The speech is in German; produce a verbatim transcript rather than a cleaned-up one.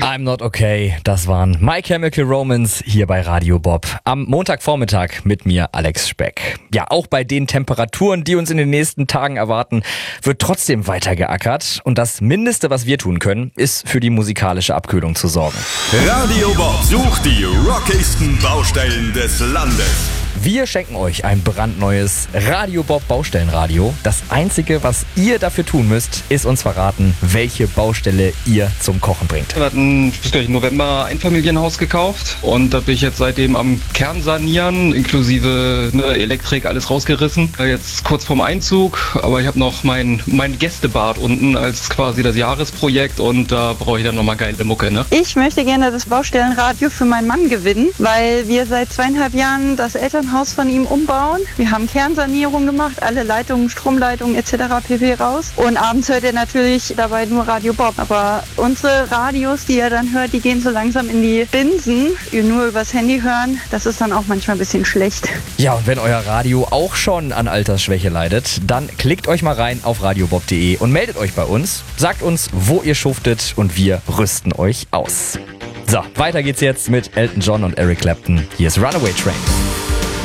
I'm not okay. Das waren My Chemical Romance hier bei Radio Bob. Am Montagvormittag mit mir Alex Speck. Ja, auch bei den Temperaturen, die uns in den nächsten Tagen erwarten, wird trotzdem weiter geackert. Und das Mindeste, was wir tun können, ist für die musikalische Abkühlung zu sorgen. Radio Bob sucht die rockigsten Baustellen des Landes. Wir schenken euch ein brandneues Radio Bob Baustellenradio. Das Einzige, was ihr dafür tun müsst, ist uns verraten, welche Baustelle ihr zum Kochen bringt. Wir hatten im November ein Einfamilienhaus gekauft und da bin ich jetzt seitdem am Kern sanieren, inklusive ne, Elektrik, alles rausgerissen. Jetzt kurz vorm Einzug, aber ich habe noch mein, mein Gästebad unten als quasi das Jahresprojekt und da brauche ich dann nochmal geile Mucke. Ne? Ich möchte gerne das Baustellenradio für meinen Mann gewinnen, weil wir seit zweieinhalb Jahren das Elternhaus von ihm umbauen. Wir haben Kernsanierung gemacht, alle Leitungen, Stromleitungen et cetera pp. Raus. Und abends hört er natürlich dabei nur Radio Bob. Aber unsere Radios, die er dann hört, die gehen so langsam in die Binsen. Nur übers Handy hören, das ist dann auch manchmal ein bisschen schlecht. Ja, und wenn euer Radio auch schon an Altersschwäche leidet, dann klickt euch mal rein auf radiobob punkt de und meldet euch bei uns. Sagt uns, wo ihr schuftet und wir rüsten euch aus. So, weiter geht's jetzt mit Elton John und Eric Clapton. Hier ist Runaway Train.